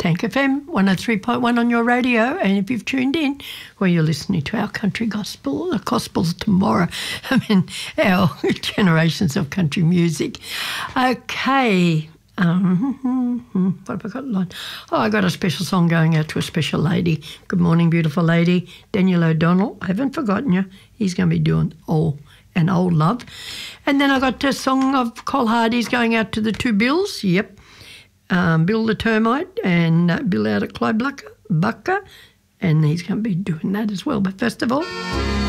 Tank FM 103.1 on your radio, and if you've tuned in, well, you're listening to our country gospel, the gospel's tomorrow. I mean, our generations of country music. Okay. What have I got line? Oh, I got a special song going out to a special lady. Good morning, beautiful lady. Daniel O'Donnell. I haven't forgotten you. He's going to be doing an old love. And then I got a song of Cole Hardy's going out to the two Bills. Yep. Bill the Termite and Bill out at Clybucker. And he's going to be doing that as well. But first of all...